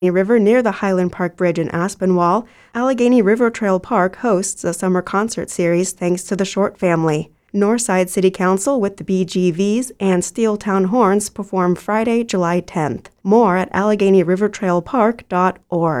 River near the Highland Park Bridge in Aspinwall, Allegheny River Trail Park hosts a summer concert series thanks to the Short family. Northside City Council with the BGVs and Steeltown Horns perform Friday, July 10th. More at AlleghenyRiverTrailPark.org.